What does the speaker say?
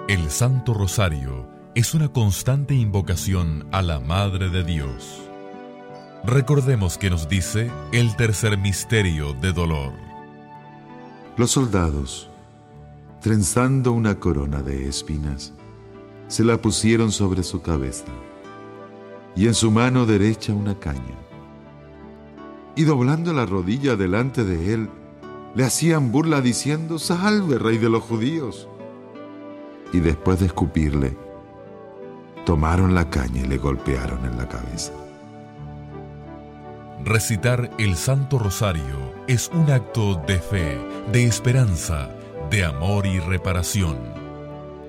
El Santo Rosario es una constante invocación a la Madre de Dios. Recordemos que nos dice el tercer misterio de dolor. Los soldados, trenzando una corona de espinas, se la pusieron sobre su cabeza y en su mano derecha una caña. Y doblando la rodilla delante de él, le hacían burla diciendo: «Salve, Rey de los judíos». Y después de escupirle, tomaron la caña y le golpearon en la cabeza. Recitar el Santo Rosario es un acto de fe, de esperanza, de amor y reparación.